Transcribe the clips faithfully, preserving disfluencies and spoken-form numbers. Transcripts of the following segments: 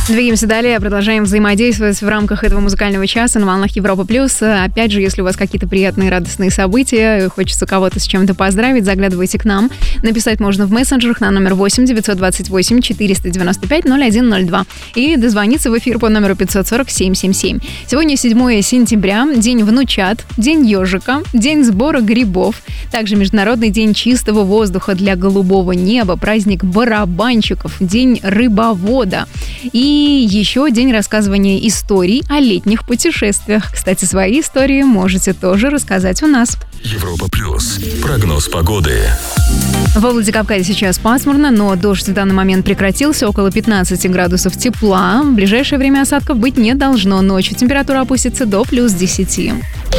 Двигаемся далее, продолжаем взаимодействовать в рамках этого музыкального часа на волнах Европа Плюс. Опять же, если у вас какие-то приятные, радостные события, хочется кого-то с чем-то поздравить, заглядывайте к нам. Написать можно в мессенджерах на номер восемь девятьсот двадцать восемь четыреста девяносто пять ноль один ноль два и дозвониться в эфир по номеру пятьсот сорок семь семьдесят семь. Сегодня седьмое сентября, день внучат, день ежика, день сбора грибов, также Международный день чистого воздуха для голубого неба, праздник барабанщиков, день рыбовода и И еще день рассказывания историй о летних путешествиях. Кстати, свои истории можете тоже рассказать у нас. Европа Плюс. Прогноз погоды. Во Владикавказе сейчас пасмурно, но дождь в данный момент прекратился, около пятнадцать градусов тепла. В ближайшее время осадков быть не должно. Ночью температура опустится до плюс десять.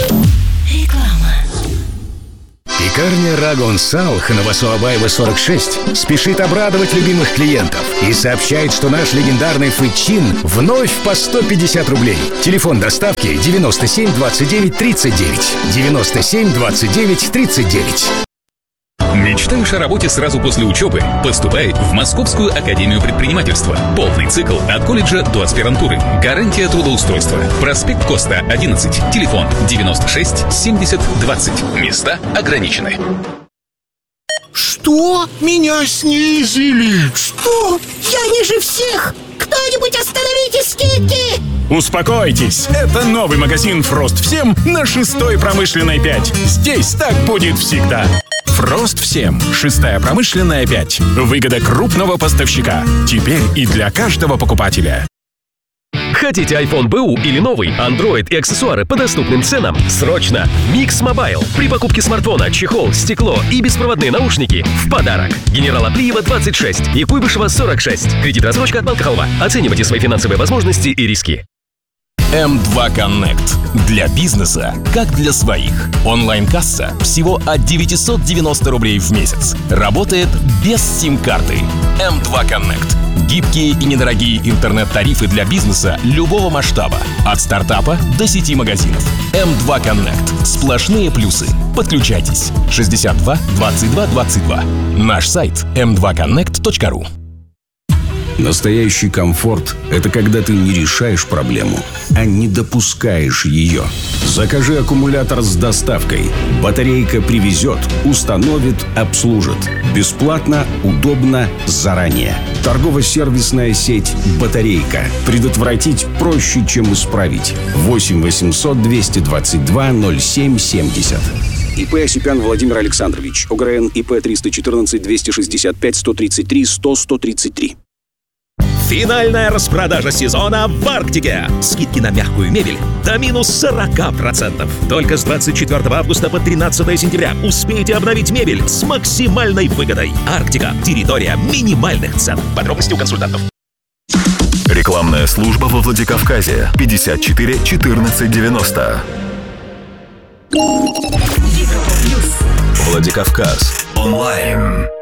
Пекарня Рагон Салх на Басуабаева сорок шесть спешит обрадовать любимых клиентов и сообщает, что наш легендарный фычин вновь по сто пятьдесят рублей. Телефон доставки девяносто семь двадцать девять тридцать девять. девяносто семь двадцать девять тридцать девять. Мечтаешь о работе сразу после учебы? Поступай в Московскую академию предпринимательства. Полный цикл от колледжа до аспирантуры. Гарантия трудоустройства. Проспект Коста, одиннадцать. Телефон девяносто шесть семьдесят двадцать. Места ограничены. Что? Меня снизили? Что? Я ниже всех! Кто-нибудь остановите скидки! Успокойтесь, это новый магазин «Фрост Всем» на шестой промышленной пять. Здесь так будет всегда. «Фрост Всем», шестая промышленная пять. Выгода крупного поставщика. Теперь и для каждого покупателя. Хотите iPhone бэ у или новый, Android и аксессуары по доступным ценам? Срочно! Mix Mobile. При покупке смартфона чехол, стекло и беспроводные наушники в подарок. Генерала Плиева двадцать шесть и Куйбышева сорок шесть. Кредит-рассрочка от Банка Халва. Оценивайте свои финансовые возможности и риски. эм два Connect. Для бизнеса, как для своих. Онлайн-касса всего от девятьсот девяносто рублей в месяц. Работает без сим-карты. эм два Connect. Гибкие и недорогие интернет-тарифы для бизнеса любого масштаба. От стартапа до сети магазинов. эм два Connect. Сплошные плюсы. Подключайтесь. шестьдесят два двадцать два двадцать два. Наш сайт эм два коннект точка ру. Настоящий комфорт – это когда ты не решаешь проблему, а не допускаешь ее. Закажи аккумулятор с доставкой. Батарейка привезет, установит, обслужит. Бесплатно, удобно, заранее. Торгово-сервисная сеть «Батарейка». Предотвратить проще, чем исправить. восемь восемьсот двести двадцать два ноль семь семьдесят. ИП Осипян Владимир Александрович. ОГРН ИП триста четырнадцать двести шестьдесят пять сто тридцать три сто сто тридцать три. Финальная распродажа сезона в Арктике. Скидки на мягкую мебель до минус сорок процентов. Только с двадцать четвёртого августа по тринадцатое сентября успейте обновить мебель с максимальной выгодой. Арктика. Территория минимальных цен. Подробности у консультантов. Рекламная служба во Владикавказе. пятьдесят четыре четырнадцать девяносто. Владикавказ. Онлайн.